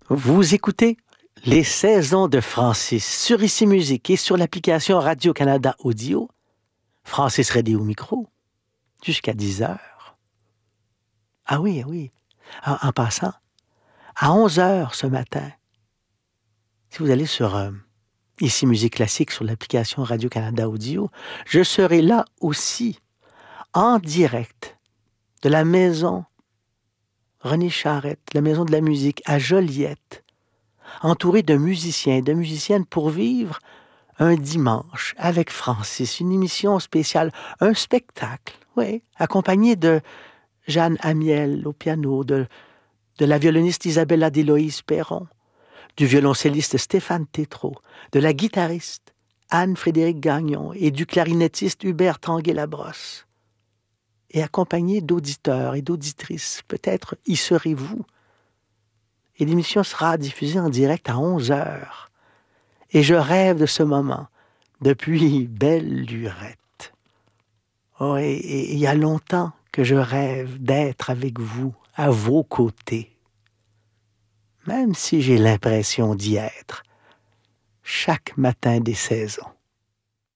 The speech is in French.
Vous écoutez Les Saisons de Francis sur Ici Musique et sur l'application Radio-Canada Audio. Francis Redé au micro, jusqu'à 10 heures. Ah oui, ah oui. En passant, à 11 heures ce matin, si vous allez sur Ici Musique Classique sur l'application Radio-Canada Audio, je serai là aussi, en direct, de la maison René Charrette, la maison de la musique à Joliette, entouré de musiciens et de musiciennes pour vivre un dimanche avec Francis, une émission spéciale, un spectacle, oui, accompagné de Jeanne Amiel au piano, de la violoniste Isabella d'Éloïse Perron, du violoncelliste Stéphane Tétrault, de la guitariste Anne-Frédérique Gagnon et du clarinettiste Hubert Tanguay-Labrosse, et accompagné d'auditeurs et d'auditrices. Peut-être y serez-vous. Et l'émission sera diffusée en direct à 11 heures. Et je rêve de ce moment depuis belle lurette. Oh, et il y a longtemps que je rêve d'être avec vous, à vos côtés. Même si j'ai l'impression d'y être chaque matin des saisons.